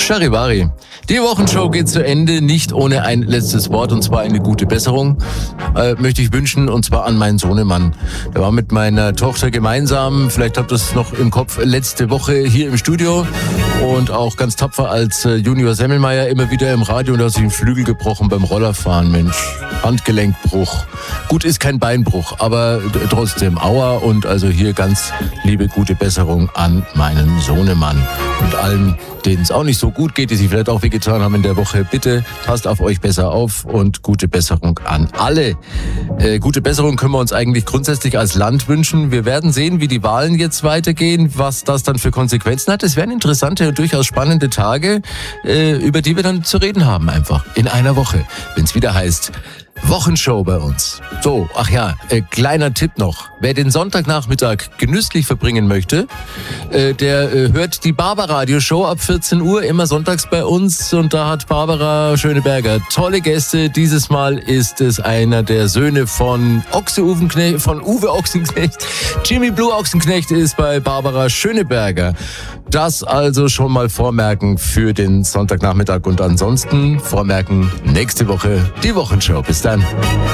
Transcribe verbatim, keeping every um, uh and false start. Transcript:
Charivari. Die Wochenshow geht zu Ende, nicht ohne ein letztes Wort, und zwar eine gute Besserung, äh, möchte ich wünschen, und zwar an meinen Sohnemann. Der war mit meiner Tochter gemeinsam, vielleicht habt ihr es noch im Kopf, letzte Woche hier im Studio und auch ganz tapfer als äh, Junior Semmelmeier immer wieder im Radio, und da hat sich ein Flügel gebrochen beim Rollerfahren, Mensch. Handgelenkbruch. Gut, ist kein Beinbruch, aber trotzdem Aua, und also hier ganz liebe gute Besserung an meinen Sohnemann. Und allen, denen es auch nicht so gut geht, die sich vielleicht auch wehgetan haben in der Woche, bitte passt auf euch besser auf und gute Besserung an alle. Äh, gute Besserung können wir uns eigentlich grundsätzlich als Land wünschen. Wir werden sehen, wie die Wahlen jetzt weitergehen, was das dann für Konsequenzen hat. Es werden interessante und durchaus spannende Tage, äh, über die wir dann zu reden haben einfach in einer Woche, wenn es wieder heißt Wochenshow bei uns. So, ach ja, äh, kleiner Tipp noch. Wer den Sonntagnachmittag genüsslich verbringen möchte, äh, der äh, hört die Barbara-Radio-Show ab vierzehn Uhr, immer sonntags bei uns. Und da hat Barbara Schöneberger tolle Gäste. Dieses Mal ist es einer der Söhne von, Ochse Uwenknecht, von Uwe Ochsenknecht. Jimmy Blue Ochsenknecht ist bei Barbara Schöneberger. Das also schon mal vormerken für den Sonntagnachmittag, und ansonsten vormerken nächste Woche die Wochenshow. Bis dann.